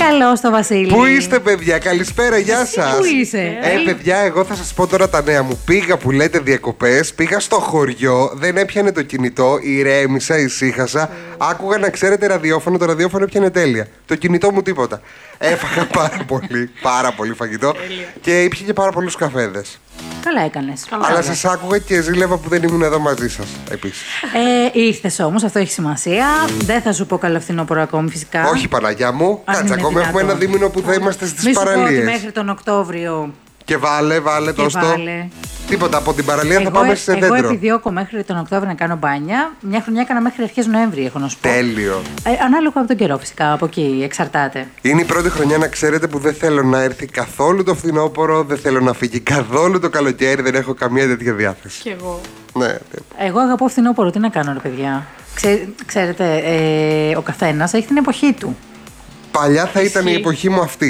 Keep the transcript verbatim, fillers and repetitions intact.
Καλώς το Βασίλη. Πού είστε, παιδιά, καλησπέρα, γεια σας. Πού είσαι? Ε, παιδιά, εγώ θα σας πω τώρα τα νέα μου. Πήγα που λέτε διακοπές, πήγα στο χωριό, δεν έπιανε το κινητό, ηρέμησα, ησύχασα. Άκουγα να ξέρετε ραδιόφωνο, το ραδιόφωνο έπιανε τέλεια. Το κινητό μου τίποτα. Έφαγα πάρα πολύ, πάρα πολύ φαγητό και ήπια και πάρα πολλούς καφέδες. Καλά έκανες. Αλλά σας άκουγα και ζήλευα που δεν ήμουν εδώ μαζί σας επίσης. Ε, ήρθες όμως, αυτό έχει σημασία. Δεν θα σου πω καλό φθινόπωρο ακόμη φυσικά. Όχι, Παναγιά μου, Αν κάτσε, είναι ακόμα έχουμε ένα δυνατόν. δίμηνο που θα είμαστε στις Μη σου πω ότι παραλίες. μέχρι τον Οκτώβριο. Και βάλε, βάλε Και το στο. βάλε. Τίποτα, από την παραλία θα Εγώ, πάμε σε εγώ δέντρο. επιδιώκω μέχρι τον Οκτώβριο να κάνω μπάνια. Μια χρονιά έκανα μέχρι αρχές Νοέμβρη, έχω να σου πω. Τέλειο. Ε, ανάλογα από τον καιρό, φυσικά. Από εκεί εξαρτάται. Είναι η πρώτη χρονιά, να ξέρετε, που δεν θέλω να έρθει καθόλου το φθινόπωρο, δεν θέλω να φύγει καθόλου το καλοκαίρι, δεν έχω καμία τέτοια διάθεση. Κι εγώ. Ναι. Εγώ αγαπώ φθινόπωρο, τι να κάνω, ρε παιδιά. Ξέ, ξέρετε, ε, ο καθένας έχει την εποχή του. Παλιά θα ήταν η Ισχύει. εποχή μου αυτή.